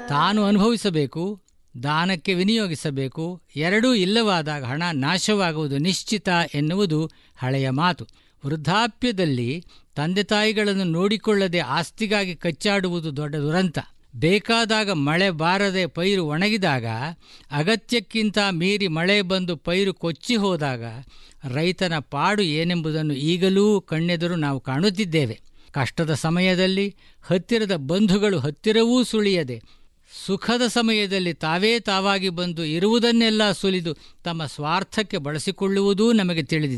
ತಾನು ಅನುಭವಿಸಬೇಕು, ದಾನಕ್ಕೆ ವಿನಿಯೋಗಿಸಬೇಕು. ಎರಡೂ ಇಲ್ಲವಾದಾಗ ಹಣ ನಾಶವಾಗುವುದು ನಿಶ್ಚಿತ ಎನ್ನುವುದು ಹಳೆಯ ಮಾತು. ವೃದ್ಧಾಪ್ಯದಲ್ಲಿ ತಂದೆ ತಾಯಿಗಳನ್ನು ನೋಡಿಕೊಳ್ಳದೆ ಆಸ್ತಿಗಾಗಿ ಕಚ್ಚಾಡುವುದು ದೊಡ್ಡ ದುರಂತ. ಬೇಕಾದಾಗ ಮಳೆ ಬಾರದೆ ಪೈರು ಒಣಗಿದಾಗ, ಅಗತ್ಯಕ್ಕಿಂತ ಮೀರಿ ಮಳೆ ಬಂದು ಪೈರು ಕೊಚ್ಚಿ ಹೋದಾಗ ರೈತನ ಪಾಡು ಏನೆಂಬುದನ್ನು ಈಗಲೂ ಕಣ್ಣೆದುರು ನಾವು ಕಾಣುತ್ತಿದ್ದೇವೆ. ಕಷ್ಟದ ಸಮಯದಲ್ಲಿ ಹತ್ತಿರದ ಬಂಧುಗಳು ಹತ್ತಿರವೂ ಸುಳಿಯದೆ, ಸುಖದ ಸಮಯದಲ್ಲಿ ತಾವೇ ತಾವಾಗಿ ಬಂದು ಇರುವುದನ್ನೆಲ್ಲ ಸುಲಿದು ತಮ್ಮ ಸ್ವಾರ್ಥಕ್ಕೆ ಬಳಸಿಕೊಳ್ಳುವುದೂ ನಮಗೆ ತಿಳಿದಿದೆ.